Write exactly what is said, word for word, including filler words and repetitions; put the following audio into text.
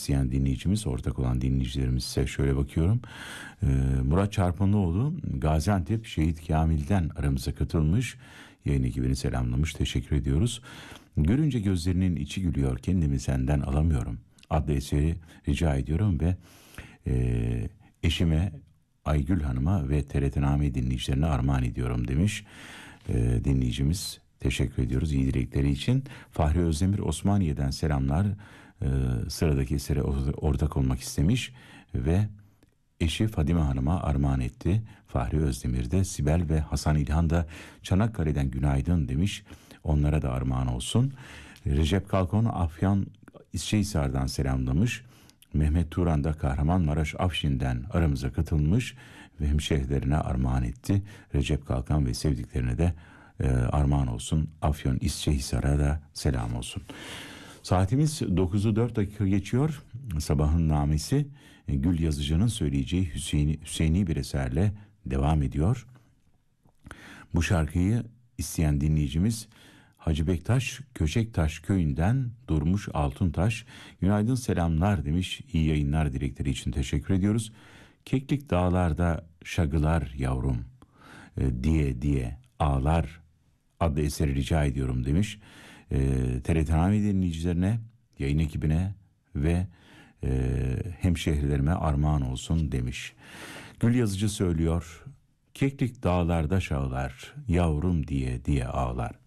isteyen dinleyicimiz, ortak olan dinleyicilerimiz ise şöyle bakıyorum. Ee, Murat Çarpanoğlu Gaziantep Şehit Kamil'den aramıza katılmış. Yayın ekibini selamlamış. Teşekkür ediyoruz. Görünce gözlerinin içi gülüyor. Kendimi senden alamıyorum adlı eseri rica ediyorum ve e, eşime Aygül Hanım'a ve T R T Name dinleyicilerine armağan ediyorum demiş e, dinleyicimiz. Teşekkür ediyoruz iyi dilekleri için. Fahri Özdemir Osmaniye'den selamlar. E, sıradaki esere ortak olmak istemiş ve eşi Fadime Hanım'a armağan etti. Fahri Özdemir de Sibel ve Hasan İlhan da Çanakkale'den günaydın demiş. Onlara da armağan olsun. Recep Kalkon Afyan İsçehisar'dan selamlamış. Mehmet Turan da Kahramanmaraş Afşin'den aramıza katılmış ve hemşehrilerine armağan etti. Recep Kalkan ve sevdiklerine de e, armağan olsun. Afyon İsçehisar'a da selam olsun. Saatimiz dokuzu dört dakika geçiyor. Sabahın namesi Gül Yazıcı'nın söyleyeceği Hüseyini, Hüseyini bir eserle devam ediyor. Bu şarkıyı isteyen dinleyicimiz Hacı Bektaş Köçektaş köyünden Durmuş Altuntaş. Günaydın selamlar demiş. İyi yayınlar dilekleri için teşekkür ediyoruz. Keklik dağlarda şagılar yavrum e, diye diye ağlar adlı eseri rica ediyorum demiş. E, T R T Name dinleyicilerine, yayın ekibine ve e, hemşehrilerime armağan olsun demiş. Gül Yazıcı söylüyor. Keklik dağlarda şağlar yavrum diye diye ağlar.